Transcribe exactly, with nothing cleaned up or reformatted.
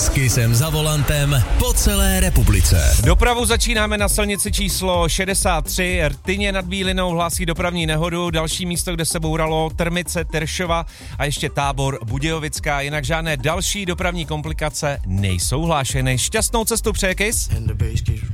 S Kissem za volantem po celé republice. Dopravu začínáme na silnici číslo šedesát tři. Rtyně nad Bílinou hlásí dopravní nehodu. Další místo, kde se bouralo, Trmice, Teršova a ještě Tábor, Budějovická. Jinak žádné další dopravní komplikace nejsou hlášeny. Šťastnou cestu přeje Kiss.